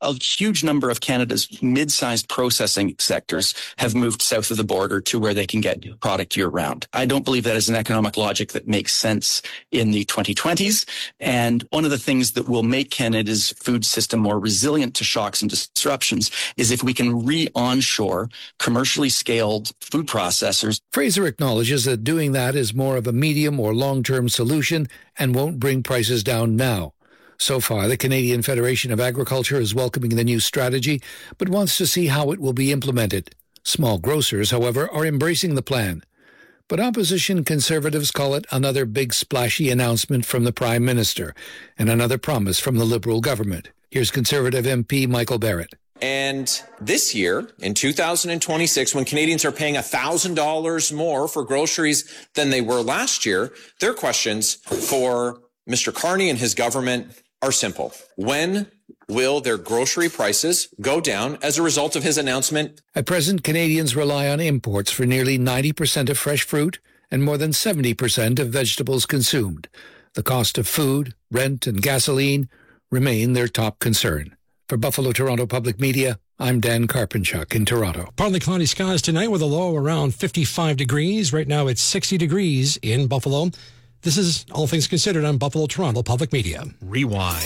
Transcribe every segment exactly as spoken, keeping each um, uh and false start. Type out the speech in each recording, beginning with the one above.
a huge number of Canada's mid-sized processing sectors have moved south of the border to where they can get product year-round. I don't believe that is an economic logic that makes sense in the twenty twenties. And one of the things that will make Canada's food system more resilient to shocks and disruptions is if we can re-onshore commercially scaled food processors. Fraser acknowledges that doing that is more of a medium or long-term solution and won't bring prices down now. So far, the Canadian Federation of Agriculture is welcoming the new strategy, but wants to see how it will be implemented. Small grocers, however, are embracing the plan. But opposition Conservatives call it another big splashy announcement from the Prime Minister and another promise from the Liberal government. Here's Conservative M P Michael Barrett. And this year, in two thousand twenty-six, when Canadians are paying one thousand dollars more for groceries than they were last year, their questions for Mister Carney and his government are simple. When will their grocery prices go down as a result of his announcement? At present, Canadians rely on imports for nearly ninety percent of fresh fruit and more than seventy percent of vegetables consumed. The cost of food, rent, and gasoline remain their top concern. For Buffalo Toronto Public Media, I'm Dan Karpenchuk in Toronto. Partly cloudy skies tonight with a low around fifty-five degrees. Right now it's sixty degrees in Buffalo. This is All Things Considered on Buffalo Toronto Public Media. Rewind.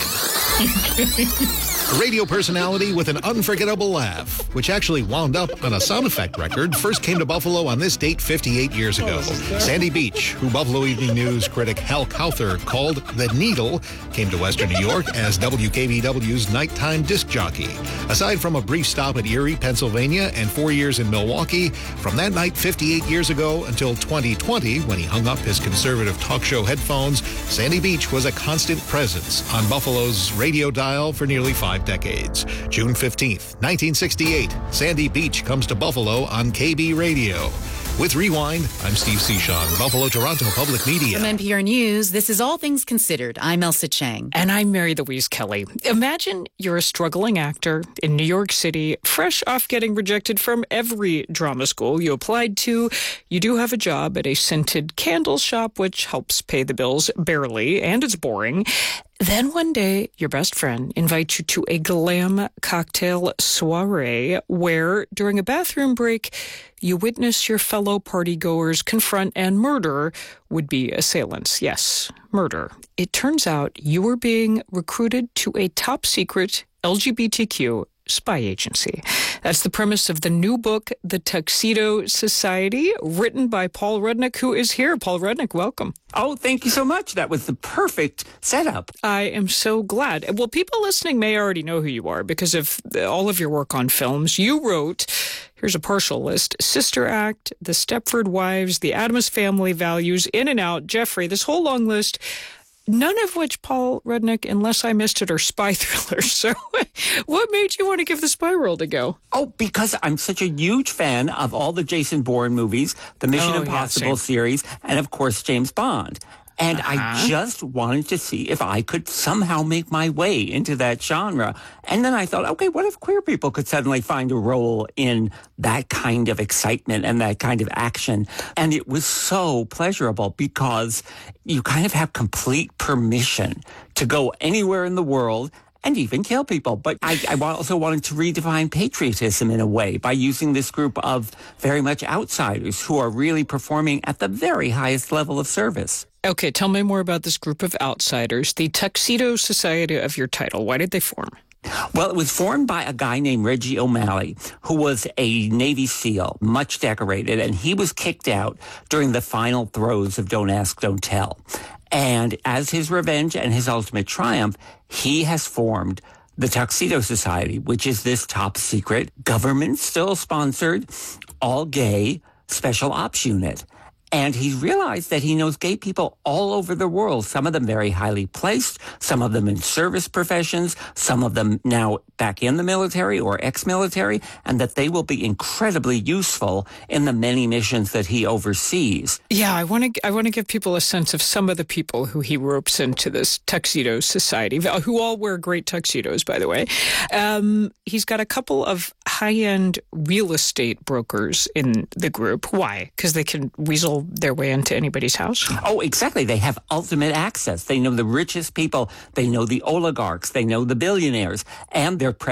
A radio personality with an unforgettable laugh, which actually wound up on a sound effect record, first came to Buffalo on this date fifty-eight years ago. Sandy Beach, who Buffalo Evening News critic Hal Cowther called the Needle, came to Western New York as W K B W's nighttime disc jockey. Aside from a brief stop at Erie, Pennsylvania, and four years in Milwaukee, from that night fifty-eight years ago until twenty twenty, when he hung up his conservative talk show headphones, Sandy Beach was a constant presence on Buffalo's radio dial for nearly five decades. June fifteenth, nineteen sixty-eight, Sandy Beach comes to Buffalo on K B Radio. With Rewind, I'm Steve Seashon, Buffalo, Toronto Public Media. From N P R News, this is All Things Considered. I'm Elsa Chang. And I'm Mary Louise Kelly. Imagine you're a struggling actor in New York City, fresh off getting rejected from every drama school you applied to. You do have a job at a scented candle shop, which helps pay the bills barely, and it's boring. Then one day, your best friend invites you to a glam cocktail soiree where, during a bathroom break, you witness your fellow partygoers confront and murder would-be assailants. Yes, murder. It turns out you were being recruited to a top-secret L G B T Q spy agency. That's the premise of the new book, The Tuxedo Society, written by Paul Rudnick, who is here. Paul Rudnick, welcome. Oh, thank you so much. That was the perfect setup. I am so glad. Well, people listening may already know who you are because of the, all of your work on films. You wrote, here's a partial list, Sister Act, The Stepford Wives, The Addams Family Values, In and Out, Jeffrey, this whole long list. None of which, Paul Rudnick, unless I missed it, are spy thrillers. So what made you want to give the spy world a go? Oh, because I'm such a huge fan of all the Jason Bourne movies, the Mission Oh, Impossible yeah, series, and of course, James Bond. And Uh-huh. I just wanted to see if I could somehow make my way into that genre. And then I thought, okay, what if queer people could suddenly find a role in that kind of excitement and that kind of action? And it was so pleasurable because you kind of have complete permission to go anywhere in the world and even kill people. But I, I also wanted to redefine patriotism in a way by using this group of very much outsiders who are really performing at the very highest level of service. Okay, tell me more about this group of outsiders, the Tuxedo Society of your title. Why did they form? Well, it was formed by a guy named Reggie O'Malley, who was a Navy SEAL, much decorated, and he was kicked out during the final throes of Don't Ask, Don't Tell. And as his revenge and his ultimate triumph, he has formed the Tuxedo Society, which is this top secret, government still sponsored, all gay special ops unit. And he realized that he knows gay people all over the world, some of them very highly placed, some of them in service professions, some of them now back in the military or ex-military, and that they will be incredibly useful in the many missions that he oversees. Yeah, I want to I want to give people a sense of some of the people who he ropes into this Tuxedo Society, who all wear great tuxedos, by the way. Um, he's got a couple of high-end real estate brokers in the group. Why? Because they can weasel their way into anybody's house? Oh, exactly. They have ultimate access. They know the richest people. They know the oligarchs. They know the billionaires. And they're